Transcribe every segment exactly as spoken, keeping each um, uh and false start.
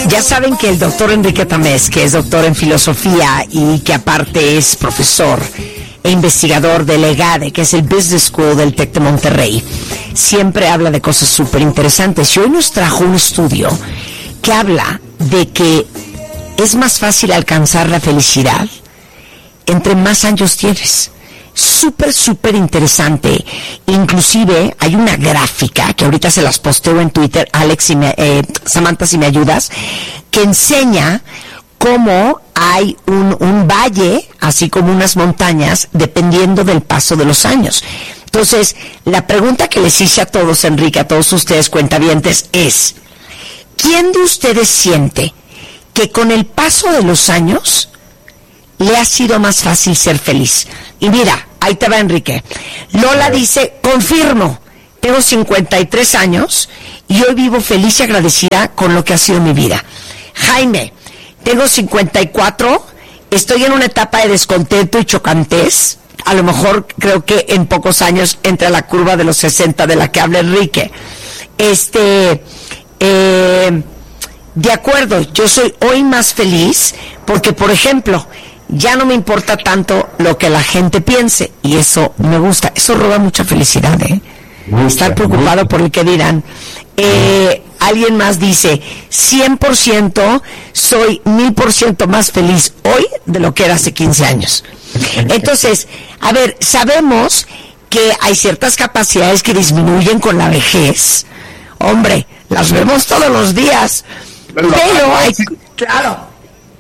Ya saben que el doctor Enrique Tamés, que es doctor en filosofía y que aparte es profesor e investigador del EGADE, que es el Business School del TEC de Monterrey, siempre habla de cosas súper interesantes. Y hoy nos trajo un estudio que habla de que es más fácil alcanzar la felicidad entre más años tienes. Súper, súper interesante. Inclusive hay una gráfica que ahorita se las posteo en Twitter, Alex, y me, eh, Samantha, si me ayudas, que enseña cómo hay un, un valle, así como unas montañas, dependiendo del paso de los años. Entonces, la pregunta que les hice a todos, Enrique, a todos ustedes cuentavientes, es: ¿quién de ustedes siente que con el paso de los años le ha sido más fácil ser feliz? Y mira, ahí te va, Enrique. Lola dice: confirmo, tengo cincuenta y tres años y hoy vivo feliz y agradecida con lo que ha sido mi vida. Jaime: tengo cincuenta y cuatro, estoy en una etapa de descontento y chocantez. A lo mejor creo que en pocos años entra la curva de los sesenta de la que habla Enrique. Este, eh, de acuerdo, yo soy hoy más feliz porque, por ejemplo, ya no me importa tanto lo que la gente piense, y eso me gusta. Eso roba mucha felicidad, ¿eh? Gusta, estar preocupado gusta. por el que dirán. Eh, alguien más dice: cien por ciento soy mil por ciento más feliz hoy de lo que era hace quince años. Entonces, a ver, sabemos que hay ciertas capacidades que disminuyen con la vejez. Hombre, las vemos todos los días. Pero, pero hay... Claro.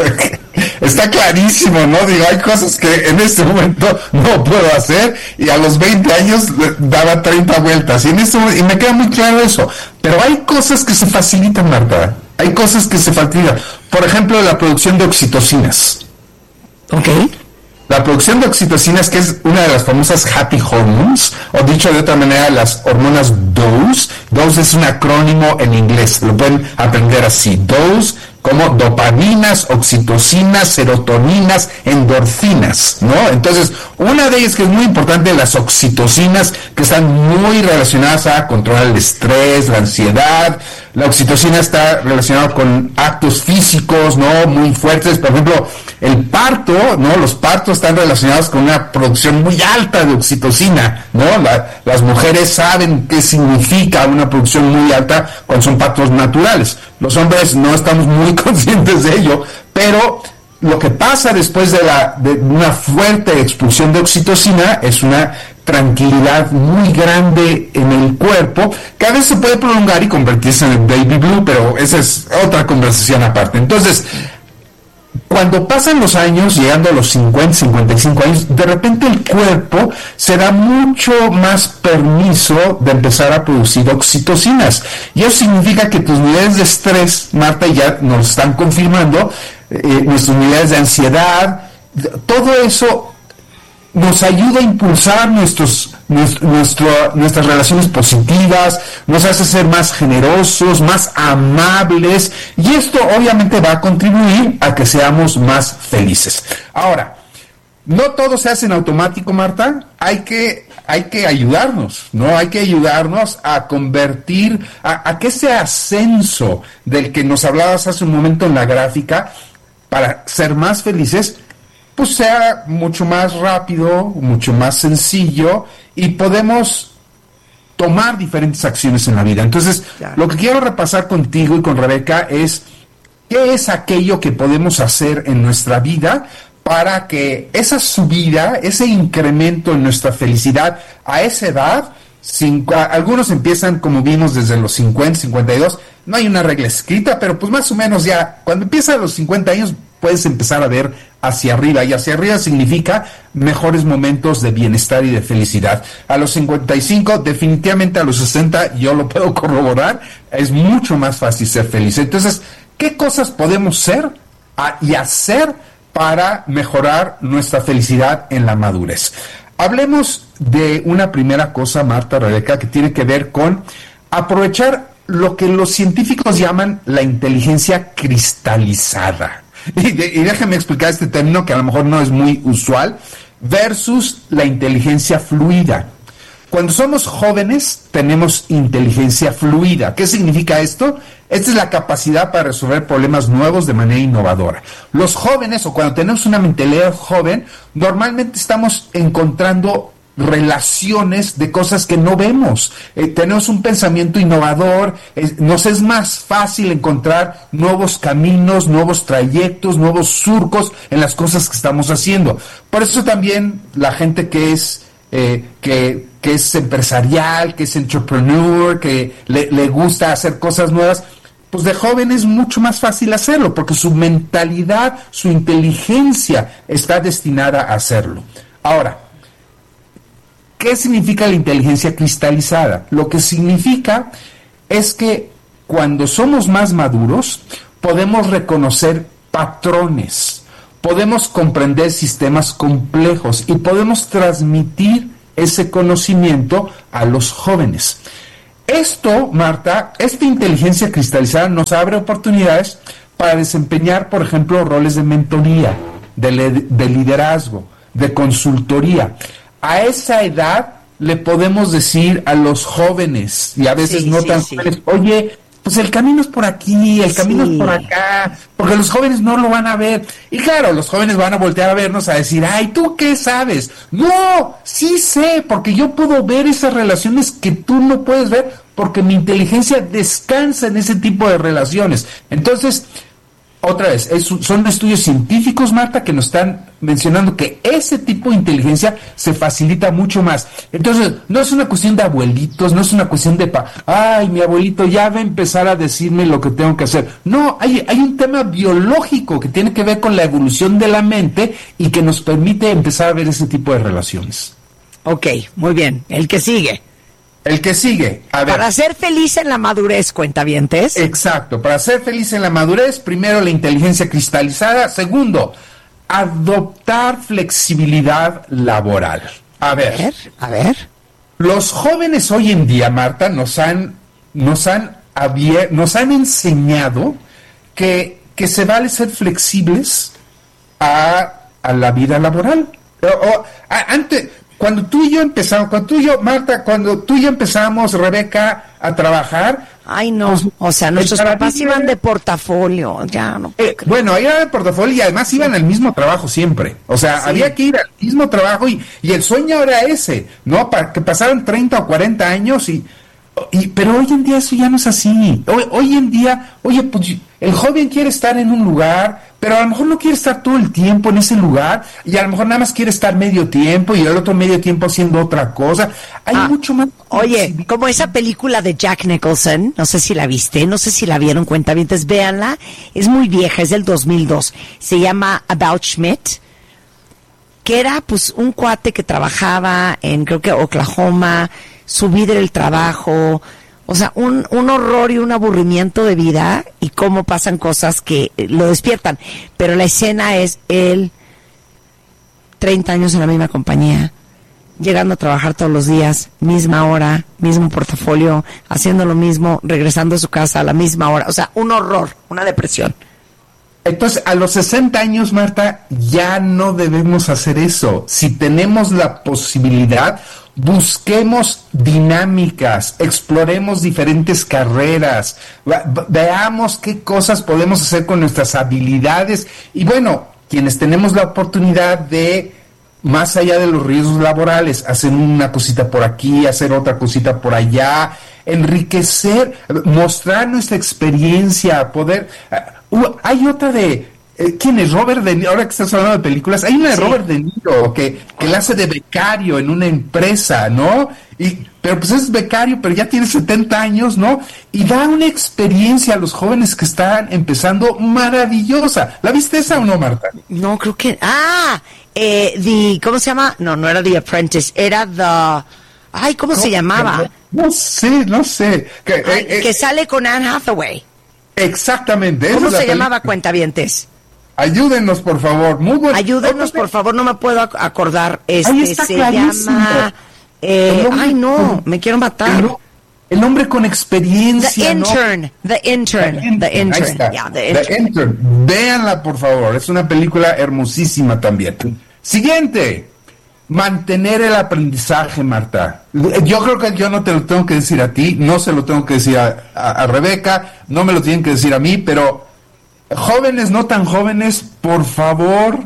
Está clarísimo, ¿no? Digo, hay cosas que en este momento no puedo hacer y a los veinte años daba treinta vueltas y en este momento, y me queda muy claro eso, pero hay cosas que se facilitan, Marta, hay cosas que se facilitan, por ejemplo, la producción de oxitocinas. Ok. La producción de oxitocinas, que es una de las famosas happy hormones, o dicho de otra manera, las hormonas D O S. D O S es un acrónimo en inglés, lo pueden aprender así. D O S como dopaminas, oxitocinas, serotoninas, endorfinas, ¿no? Entonces, una de ellas que es muy importante, las oxitocinas, que están muy relacionadas a controlar el estrés, la ansiedad. La oxitocina está relacionada con actos físicos, ¿no? Muy fuertes. Por ejemplo, el parto, ¿no? Los partos están relacionados con una producción muy alta de oxitocina, ¿no? La, las mujeres saben qué significa una producción muy alta cuando son partos naturales. Los hombres no estamos muy conscientes de ello, pero lo que pasa después de, la, de una fuerte expulsión de oxitocina es una tranquilidad muy grande en el cuerpo, que a veces se puede prolongar y convertirse en el baby blue, pero esa es otra conversación aparte. Entonces, cuando pasan los años, llegando a los cincuenta, cincuenta y cinco años, de repente el cuerpo se da mucho más permiso de empezar a producir oxitocinas. Y eso significa que tus niveles de estrés, Marta, ya nos están confirmando, eh, nuestros niveles de ansiedad, todo eso nos ayuda a impulsar nuestros, nuestro, nuestras relaciones positivas, nos hace ser más generosos, más amables, y esto obviamente va a contribuir a que seamos más felices. Ahora, no todo se hace en automático, Marta, hay que, hay que ayudarnos, ¿no? Hay que ayudarnos a convertir, a, a que ese ascenso del que nos hablabas hace un momento en la gráfica, para ser más felices, pues sea mucho más rápido, mucho más sencillo, y podemos tomar diferentes acciones en la vida. Entonces, claro, lo que quiero repasar contigo y con Rebeca es qué es aquello que podemos hacer en nuestra vida para que esa subida, ese incremento en nuestra felicidad a esa edad, cinco, algunos empiezan, como vimos, desde los cincuenta, cincuenta y dos, no hay una regla escrita, pero pues más o menos ya, cuando empieza a los cincuenta años, puedes empezar a ver hacia arriba, y hacia arriba significa mejores momentos de bienestar y de felicidad. A los cincuenta y cinco, definitivamente a los sesenta, yo lo puedo corroborar, es mucho más fácil ser feliz. Entonces, ¿qué cosas podemos ser a, y hacer para mejorar nuestra felicidad en la madurez? Hablemos de una primera cosa, Marta, Rebeca, que tiene que ver con aprovechar lo que los científicos llaman la inteligencia cristalizada. Y, de, y déjame explicar este término que a lo mejor no es muy usual, versus la inteligencia fluida. Cuando somos jóvenes tenemos inteligencia fluida. ¿Qué significa esto? Esta es la capacidad para resolver problemas nuevos de manera innovadora. Los jóvenes, o cuando tenemos una mentalidad joven, normalmente estamos encontrando relaciones de cosas que no vemos. Eh, tenemos un pensamiento innovador, eh, nos es más fácil encontrar nuevos caminos, nuevos trayectos, nuevos surcos en las cosas que estamos haciendo. Por eso también la gente que es eh, que, que es empresarial, que es entrepreneur, que le, le gusta hacer cosas nuevas, pues de joven es mucho más fácil hacerlo, porque su mentalidad, su inteligencia está destinada a hacerlo. Ahora, ¿qué significa la inteligencia cristalizada? Lo que significa es que cuando somos más maduros, podemos reconocer patrones, podemos comprender sistemas complejos y podemos transmitir ese conocimiento a los jóvenes. Esto, Marta, esta inteligencia cristalizada nos abre oportunidades para desempeñar, por ejemplo, roles de mentoría, de, de liderazgo, de consultoría. A esa edad le podemos decir a los jóvenes, y a veces sí, no sí, tan sí. jóvenes, oye, pues el camino es por aquí, el camino sí. es por acá, porque los jóvenes no lo van a ver. Y claro, los jóvenes van a voltear a vernos a decir, ay, ¿tú qué sabes? No, sí sé, porque yo puedo ver esas relaciones que tú no puedes ver, porque mi inteligencia descansa en ese tipo de relaciones. Entonces, otra vez, es, son estudios científicos, Marta, que nos están mencionando que ese tipo de inteligencia se facilita mucho más. Entonces, no es una cuestión de abuelitos, no es una cuestión de, pa, ay, mi abuelito ya va a empezar a decirme lo que tengo que hacer. No, hay, hay un tema biológico que tiene que ver con la evolución de la mente y que nos permite empezar a ver ese tipo de relaciones. Ok, muy bien. El que sigue. El que sigue, a ver. Para ser feliz en la madurez, cuentavientes. Exacto, para ser feliz en la madurez, primero la inteligencia cristalizada, segundo, adoptar flexibilidad laboral. A ver, a ver, a ver. Los jóvenes hoy en día, Marta, nos han, nos han, abier- nos han enseñado que, que se vale ser flexibles a, a la vida laboral. O, o, a, antes... Cuando tú y yo empezamos, cuando tú y yo, Marta, cuando tú y yo empezamos, Rebeca, a trabajar... Ay, no, pues, o sea, nuestros papás iban de portafolio, ya no... Eh, bueno, iban de portafolio y además iban al mismo trabajo siempre. O sea, sí. había que ir al mismo trabajo y, y el sueño era ese, ¿no? Para que pasaran treinta o cuarenta años y... y pero hoy en día eso ya no es así. Hoy, hoy en día, oye, pues el joven quiere estar en un lugar... pero a lo mejor no quiere estar todo el tiempo en ese lugar, y a lo mejor nada más quiere estar medio tiempo, y el otro medio tiempo haciendo otra cosa. Hay ah, mucho más... Oye, como esa película de Jack Nicholson, no sé si la viste, no sé si la vieron, cuentavientes, véanla, es muy vieja, es del dos mil dos, se llama About Schmidt, que era pues un cuate que trabajaba en, creo que Oklahoma, su vida era el trabajo... O sea, un, un horror y un aburrimiento de vida y cómo pasan cosas que lo despiertan. Pero la escena es él, treinta años en la misma compañía, llegando a trabajar todos los días, misma hora, mismo portafolio, haciendo lo mismo, regresando a su casa a la misma hora. O sea, un horror, una depresión. Entonces, a los sesenta años, Marta, ya no debemos hacer eso. Si tenemos la posibilidad... busquemos dinámicas, exploremos diferentes carreras, veamos qué cosas podemos hacer con nuestras habilidades y bueno, quienes tenemos la oportunidad de, más allá de los riesgos laborales, hacer una cosita por aquí, hacer otra cosita por allá, enriquecer, mostrar nuestra experiencia, poder... Uh, hay otra de... ¿Quién es? Robert De Niro. Ahora que estás hablando de películas, hay una de sí. Robert De Niro que, que la hace de becario en una empresa, ¿no? Y, pero pues es becario, pero ya tiene setenta años, ¿no? Y da una experiencia a los jóvenes que están empezando maravillosa. ¿La viste esa o no, Marta? No, creo que... Ah, eh, the, ¿cómo se llama? No, no era The Apprentice, era The... Ay, ¿cómo, ¿Cómo se llamaba? No, no sé, no sé. Que, Ay, eh, que eh, sale con Anne Hathaway. Exactamente. ¿Cómo se llamaba, película. Cuentavientes? Ayúdenos, por favor. Muy buen... Ayúdenos, por favor, no me puedo acordar. Este Ahí está se clarísimo. llama... Eh, hombre, ay, no, me quiero matar. El, el hombre con experiencia, The Intern, ¿no? The Intern, The Intern. The intern. Yeah, the intern. The Intern. Véanla, por favor. Es una película hermosísima también. Siguiente. mantener el aprendizaje, Marta. Yo creo que yo no te lo tengo que decir a ti, no se lo tengo que decir a, a, a Rebeca, no me lo tienen que decir a mí, pero jóvenes, no tan jóvenes, por favor,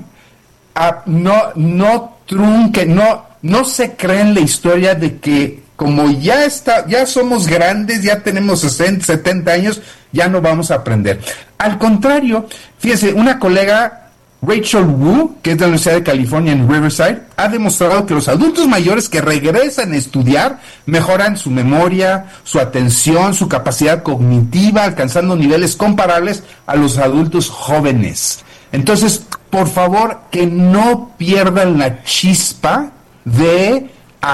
a, no, no trunquen, no, no se creen la historia de que como ya está, ya somos grandes, ya tenemos sesenta, setenta años, ya no vamos a aprender. Al contrario, fíjese, una colega, Rachel Wu, que es de la Universidad de California en Riverside, ha demostrado que los adultos mayores que regresan a estudiar mejoran su memoria, su atención, su capacidad cognitiva, alcanzando niveles comparables a los adultos jóvenes. Entonces, por favor, que no pierdan la chispa de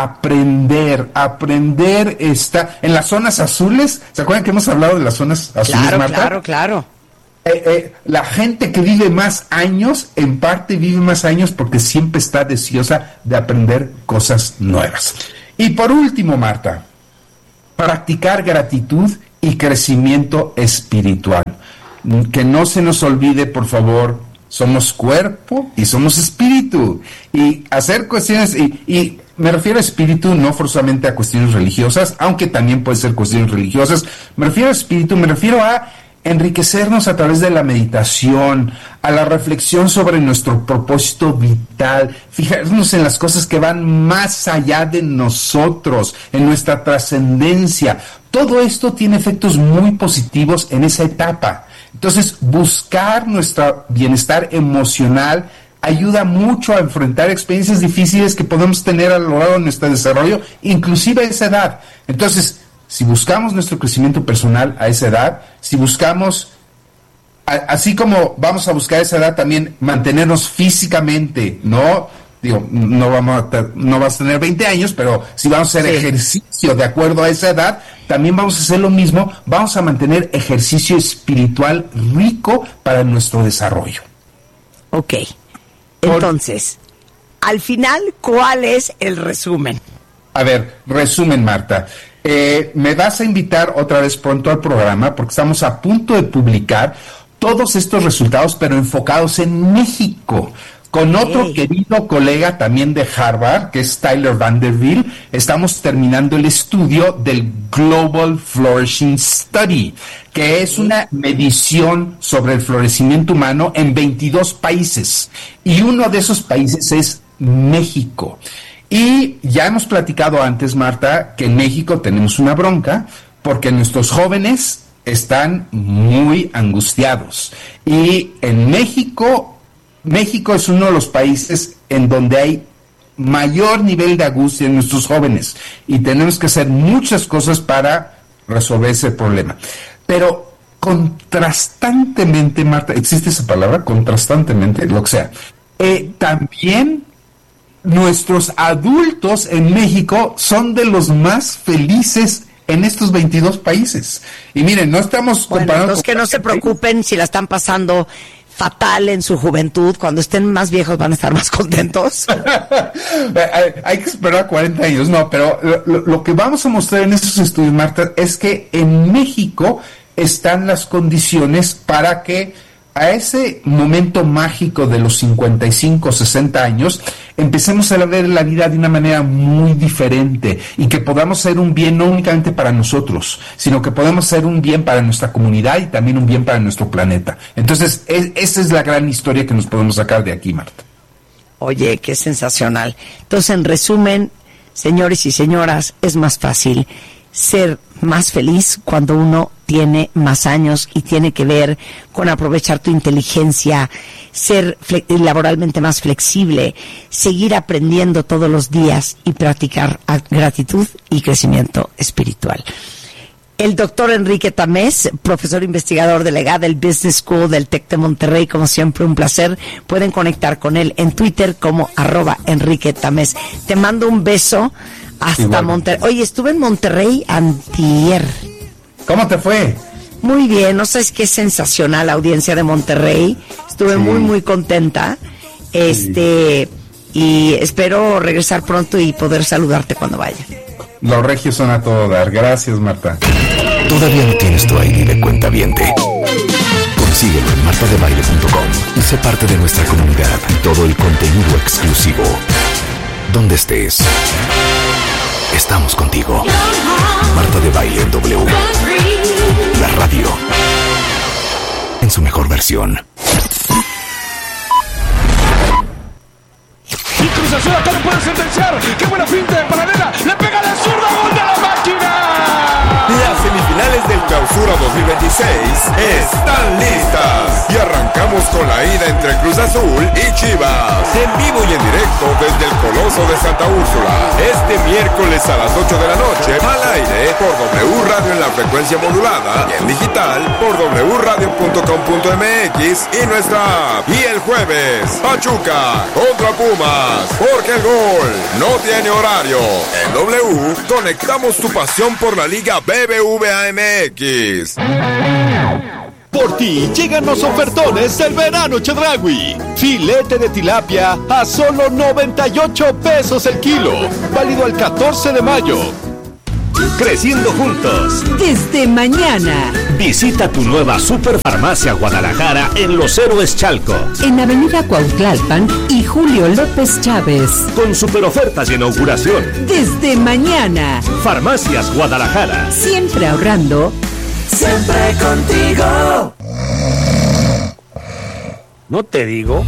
aprender. Aprender está en las zonas azules. ¿Se acuerdan que hemos hablado de las zonas azules, claro, Marta? Claro, claro, Eh, eh, la gente que vive más años, en parte vive más años porque siempre está deseosa de aprender cosas nuevas. Y por último, Marta, practicar gratitud y crecimiento espiritual. Que no se nos olvide, por favor, somos cuerpo y somos espíritu. Y hacer cuestiones, y, y me refiero a espíritu no forzosamente a cuestiones religiosas, aunque también puede ser cuestiones religiosas. Me refiero a espíritu, me refiero a enriquecernos a través de la meditación, a la reflexión sobre nuestro propósito vital, fijarnos en las cosas que van más allá de nosotros, en nuestra trascendencia. Todo esto tiene efectos muy positivos en esa etapa. Entonces, buscar nuestro bienestar emocional ayuda mucho a enfrentar experiencias difíciles que podemos tener a lo largo de nuestro desarrollo, inclusive a esa edad. Entonces, si buscamos nuestro crecimiento personal a esa edad, si buscamos, a, así como vamos a buscar a esa edad también mantenernos físicamente, no, digo, no vamos a, no vas a tener veinte años, pero si vamos a hacer sí. ejercicio de acuerdo a esa edad, también vamos a hacer lo mismo, vamos a mantener ejercicio espiritual rico para nuestro desarrollo. Ok, entonces, Por... al final, ¿cuál es el resumen? A ver, resumen, Marta. Eh, me vas a invitar otra vez pronto al programa porque estamos a punto de publicar todos estos resultados, pero enfocados en México. Con otro hey. querido colega también de Harvard, que es Tyler Vanderbilt, estamos terminando el estudio del Global Flourishing Study, que es una medición sobre el florecimiento humano en veintidós países. Y uno de esos países es México. Y ya hemos platicado antes, Marta, que en México tenemos una bronca porque nuestros jóvenes están muy angustiados. Y en México, México es uno de los países en donde hay mayor nivel de angustia en nuestros jóvenes. Y tenemos que hacer muchas cosas para resolver ese problema. Pero contrastantemente, Marta, ¿existe esa palabra? Contrastantemente, lo que sea. Eh, también... nuestros adultos en México son de los más felices en estos veintidós países. Y miren, no estamos bueno, comparando... Los que no se preocupen si la están pasando fatal en su juventud, cuando estén más viejos van a estar más contentos. hay, hay que esperar cuarenta años, no, pero lo, lo que vamos a mostrar en estos estudios, Marta, es que en México están las condiciones para que a ese momento mágico de los cincuenta y cinco, sesenta años, empecemos a ver la vida de una manera muy diferente y que podamos hacer un bien no únicamente para nosotros, sino que podamos hacer un bien para nuestra comunidad y también un bien para nuestro planeta. Entonces, es, esa es la gran historia que nos podemos sacar de aquí, Marta. Oye, qué sensacional. Entonces, en resumen, señores y señoras, es más fácil ser más feliz cuando uno tiene más años y tiene que ver con aprovechar tu inteligencia, ser fle- laboralmente más flexible, seguir aprendiendo todos los días y practicar gratitud y crecimiento espiritual. El doctor Enrique Tamés, profesor investigador delegado del Business School del TEC de Monterrey, como siempre un placer. Pueden conectar con él en Twitter como arroba Enrique Tamés. Te mando un beso hasta Monterrey. Oye, estuve en Monterrey antier. ¿Cómo te fue? Muy bien, no sabes qué sensacional la audiencia de Monterrey. Estuve sí. muy, muy contenta. Este, sí. y espero regresar pronto y poder saludarte cuando vaya. Los regios son a todo dar. Gracias, Marta. ¿Todavía no tienes tu I D de cuentaviente? Consíguelo en marta de baile punto com y sé parte de nuestra comunidad y todo el contenido exclusivo. donde estés. Estamos contigo. Marta de Baile en W. La radio en su mejor versión. Y Cruz Azul acá no puede sentenciar. ¡Qué buena finta de paralela! ¡Le pega la zurda! ¡Gol de la máquina! Las semifinales del Clausura dos mil veintiséis están listas y arrancamos con la ida entre Cruz Azul y Chivas, en vivo y en directo desde el Coloso de Santa Úrsula, este miércoles a las ocho de la noche, al aire por W Radio en la frecuencia modulada y en digital por w radio punto com punto m x y nuestra app. Y el jueves, Pachuca contra Pumas, porque el gol no tiene horario. En W conectamos tu pasión por la Liga B B V A M X. Por ti llegan los ofertones del verano Chedraui. Filete de tilapia a solo noventa y ocho pesos el kilo. Válido al catorce de mayo. Creciendo juntos. Desde mañana. Visita tu nueva Superfarmacia Guadalajara en Los Héroes Chalco. En Avenida Cuautlalpan y Julio López Chávez. Con super ofertas de inauguración. Desde mañana. Farmacias Guadalajara. Siempre ahorrando. Siempre contigo. ¿No te digo?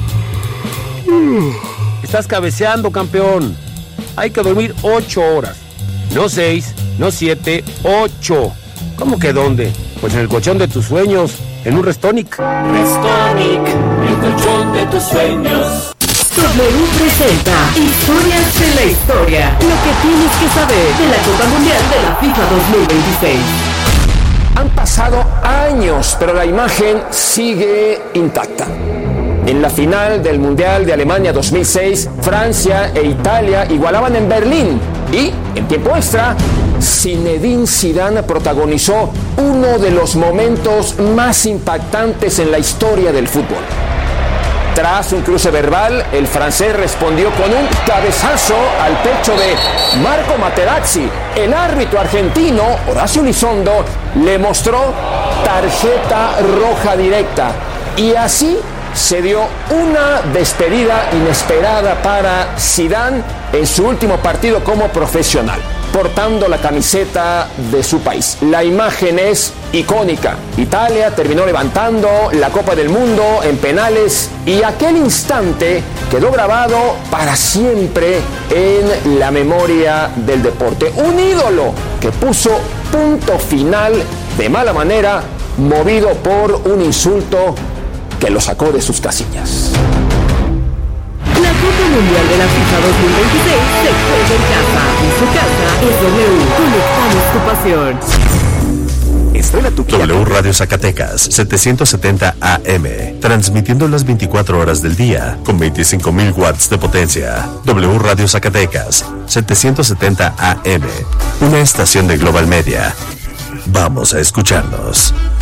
Estás cabeceando, campeón. Hay que dormir ocho horas. No seis, no siete, ocho. ¿Cómo que dónde? Pues en el colchón de tus sueños, en un Restonic. Restonic, el colchón de tus sueños. W presenta Historias de la Historia. Lo que tienes que saber de la Copa Mundial de la FIFA dos mil veintiséis. Han pasado años, pero la imagen sigue intacta. En la final del Mundial de Alemania dos mil seis, Francia e Italia igualaban en Berlín y, en tiempo extra, Zinedine Zidane protagonizó uno de los momentos más impactantes en la historia del fútbol. Tras un cruce verbal, el francés respondió con un cabezazo al pecho de Marco Materazzi. El árbitro argentino, Horacio Elizondo, le mostró tarjeta roja directa. Y así se dio una despedida inesperada para Zidane en su último partido como profesional, portando la camiseta de su país. La imagen es icónica. Italia terminó levantando la Copa del Mundo en penales y aquel instante quedó grabado para siempre en la memoria del deporte. Un ídolo que puso punto final de mala manera, movido por un insulto que lo sacó de sus casillas. La Copa Mundial de la FIFA dos mil veintiséis se juega en casa. En su casa es W. Conectamos tu pasión. Estrena tu W Radio Zacatecas setecientos setenta A M, transmitiendo las veinticuatro horas del día con veinticinco mil watts de potencia. W Radio Zacatecas setecientos setenta A M, una estación de Global Media. Vamos a escucharnos.